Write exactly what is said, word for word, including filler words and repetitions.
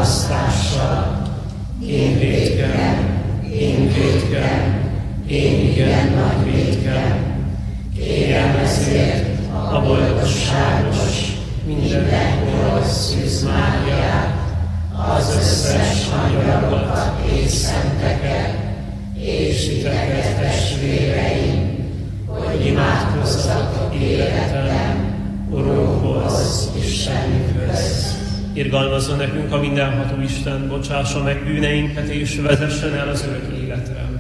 választással. Én vétkem, én vétkem, én igen nagy vétkem. Kérem ezért a boldogságos, mindenkor Szűz Máriát, az összes angyalokat és szenteket, és titeket, testvéreim, hogy imádkozzatok életem, Urunkhoz, Istenünkhöz. Irgalmazzon nekünk a mindenható Isten, bocsássa meg bűneinket, és vezessen el az örök életre.